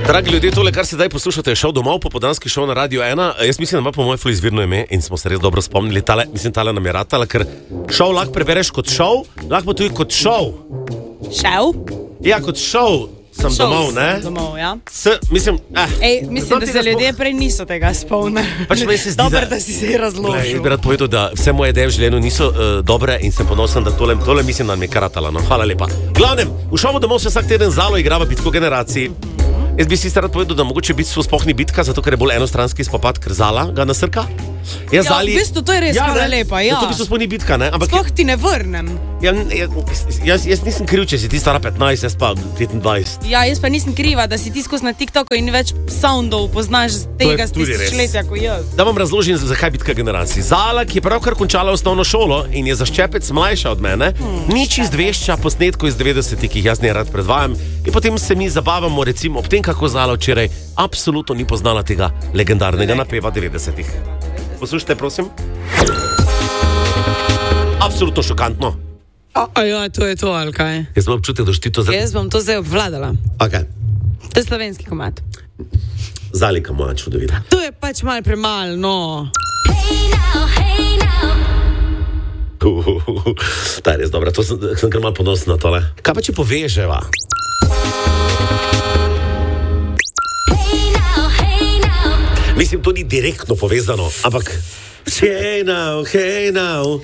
Dragi ljudje, tole, kar se zdaj poslušate, je šov domov, popoldanski šov na Radio 1. Jaz mislim, da ima po moje ful izvirno ime in smo se res dobro spomnili. Tale nam je ratala, ker šov lahko prebereš kot šov, lahko tudi kot šov. Šov? Ja, kot šov sem domov, ne? Domov, ja. Mislim, mislim, da se ljudje prej niso tega spomnili. Pač meni se zdi, dobro, da si se razložil. Jaz bi rad povedal, da vse moje ideje v življenju niso dobre in sem ponosen, da tole mislim, da mi je karatala. No, hvala lepa. Glavnem, v šovu domov se vsak teden Zalo igrava bitko generacij. Jaz bi si rad povedal, da mogoče biti sploh ni bitka, zato ker je bolj enostranski spopad, ker Zala ga nasrka. Ja, v bistvu to je res hvala lepa, ja. To v bistvu sploh ni bitka, ne? Ampak sploh ti ne vrnem. Jaz nisem kriv, če si ti stara 15, jaz pa 25. Ja, jaz pa nisem kriva, da si ti skozi na TikToku in več soundov poznaš tega tisočletja kot jaz. Da vam razložim, zakaj bitka generacij. Zala, ki je pravkar končala osnovno šolo in je za ščepec mlajša od mene, nič izvešča posnetkov iz 90-ih, ki jih jaz ne rad predvajam. In potem se mi zabavamo, recimo, ob tem, kako Zala včeraj absolutno ni poznala tega legendarnega napeva 90-ih. Poslušajte, prosim. Absolutno šokantno. Ja, to je to, ali kaj? Jaz imam občutek, da ti to zdaj... Jaz bom to zdaj obvladala. Okay. To je slovenski komad. Zalika moja čudovita. To je pač malo premalo, no. Ta je res dobra, to sem kar malo ponosen na tole. Kaj pa če poveževa? Mislim, to ni direktno povezano, ampak hey now.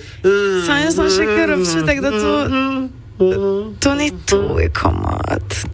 Saj jaz sem še kar občutek, da to ni tvoj komad.